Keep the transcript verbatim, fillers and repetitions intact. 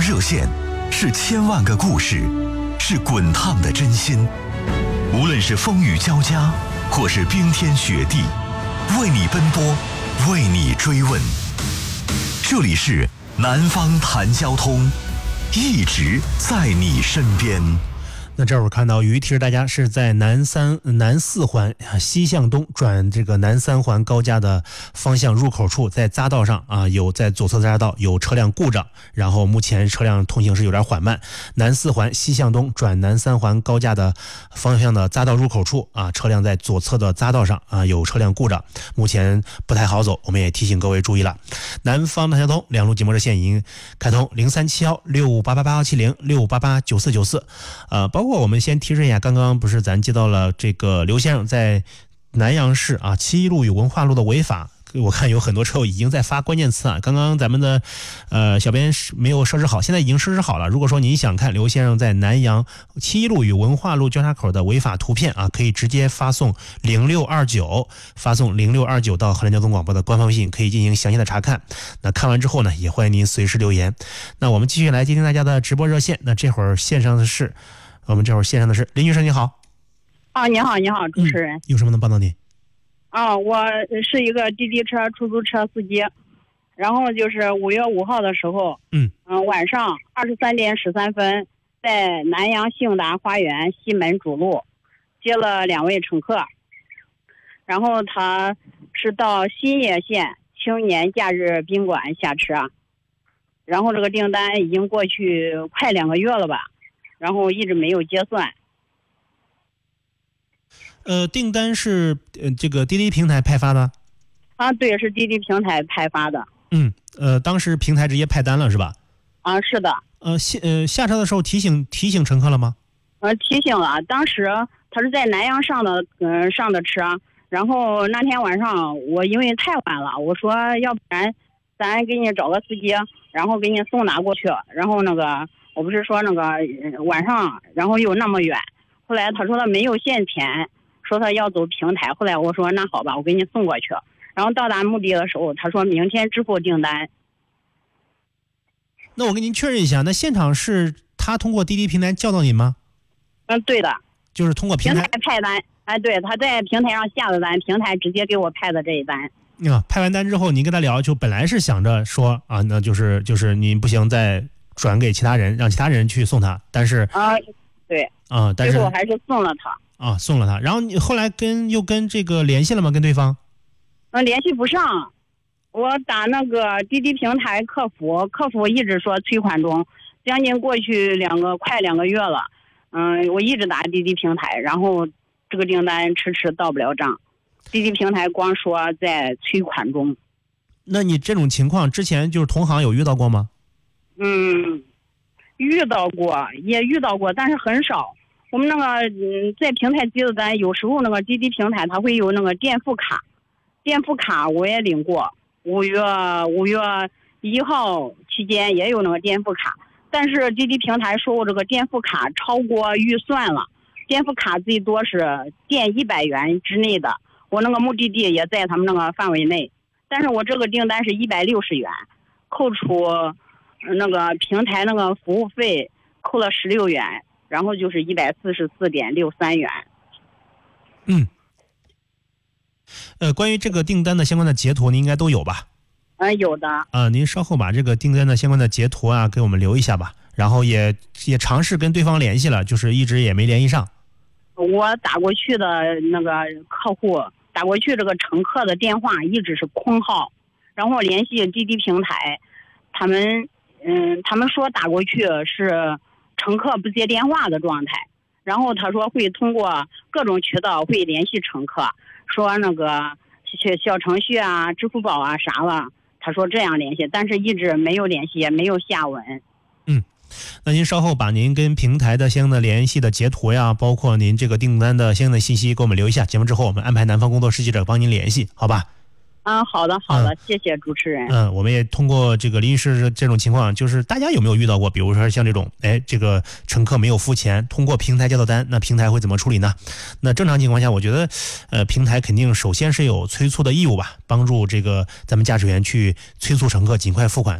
热线，是千万个故事，是滚烫的真心。无论是风雨交加，或是冰天雪地，为你奔波，为你追问。这里是南方谈交通，一直在你身边。 那这会儿看到有一提示大家是在南三南四环西向东转这个南三环高架的方向入口处，在匝道上啊有在左侧匝道有车辆故障，然后目前车辆通行是有点缓慢。南四环西向东转南三环高架的方向的匝道入口处啊，车辆在左侧的匝道上啊有车辆故障，目前不太好走，我们也提醒各位注意了。南方的交通两路节目热线已经开通零三七幺六五八八八幺七零六五八八九四九四，呃，包括。不过我们先提示一下，刚刚不是咱接到了这个刘先生在南阳市啊七一路与文化路的违法，我看有很多车友已经在发关键词啊。刚刚咱们的呃小编没有设置好，现在已经设置好了。如果说您想看刘先生在南阳七一路与文化路交叉口的违法图片啊，可以直接发送零六二九，发送零六二九到河南交通广播的官方微信，可以进行详细的查看。那看完之后呢，也欢迎您随时留言。那我们继续来接听大家的直播热线。那这会儿线上的是。我们这会儿线上的是林女士，你好。 啊，你好，你好，主持人。 嗯、有什么能帮到您？ 啊，我是一个滴滴车、出租车司机，然后就是五月五号的时候， 嗯嗯、呃，晚上二十三点十三分，在南阳幸达花园西门主路接了两位乘客，然后他是到新野县青年假日宾馆下车，然后这个订单已经过去快两个月了吧。然后一直没有结算。 呃，订单是呃这个滴滴平台派发的？ 啊，对，是滴滴平台派发的。 嗯，呃，当时平台直接派单了是吧？ 啊，是的。 呃，下呃下车的时候提醒提醒乘客了吗？ 呃，提醒了。当时他是在南阳上的，嗯、呃，上的车。然后那天晚上我因为太晚了，我说要不然咱给你找个司机，然后给你送拿过去。然后那个。我不是说那个晚上，然后又那么远，后来他说他没有现钱，说他要走平台。后来我说那好吧，我给你送过去。然后到达目的的时候，他说明天支付订单。 那我跟您确认一下，那现场是他通过滴滴平台叫到您吗？ 嗯，对的， 就是通过平台平台派单。哎，对，他在平台上下的单，平台直接给我派的这一单。 啊，派完单之后，您跟他聊，就本来是想着说啊，那就是就是您不行再。转给其他人，让其他人去送他，但是啊，对啊，但是最后还是送了他啊，送了他。然后你后来跟又跟这个联系了吗？跟对方？ 嗯，联系不上。我打那个滴滴平台客服，客服一直说催款中，将近过去两个快两个月了。嗯，我一直打滴滴平台，然后这个订单迟迟到不了账，滴滴平台光说在催款中。 那你这种情况之前就是同行有遇到过吗？ 嗯，遇到过，也遇到过，但是很少。我们那个嗯，在平台接的单，有时候那个滴滴平台它会有那个垫付卡，垫付卡我也领过。五月五月一号期间也有那个垫付卡，但是滴滴平台说我这个垫付卡超过预算了，垫付卡最多是垫一百元之内的，我那个目的地也在他们那个范围内，但是我这个订单是一百六十元，扣除。那个平台那个服务费扣了十六元，然后就是一百四十四点六三元。 嗯，呃，关于这个订单的相关的截图，您应该都有吧？ 嗯、呃，有的。 啊、呃，您稍后把这个订单的相关的截图啊，给我们留一下吧。然后也也尝试跟对方联系了，就是一直也没联系上。 我打过去的那个客户，打过去这个乘客的电话一直是空号，然后联系滴滴平台，他们。嗯，他们说打过去是乘客不接电话的状态，然后他说会通过各种渠道会联系乘客，说那个小程序啊、支付宝啊啥了，他说这样联系，但是一直没有联系，也没有下文。 嗯，那您稍后把您跟平台的相应的联系的截图呀，包括您这个订单的相应的信息给我们留一下，节目之后我们安排南方工作室记者帮您联系，好吧？ 嗯，好的好的、嗯、谢谢主持人。 嗯，我们也通过这个林女士这种情况，就是大家有没有遇到过，比如说像这种哎这个乘客没有付钱，通过平台交到单，那平台会怎么处理呢？那正常情况下我觉得呃平台肯定首先是有催促的义务吧，帮助这个咱们驾驶员去催促乘客尽快付款。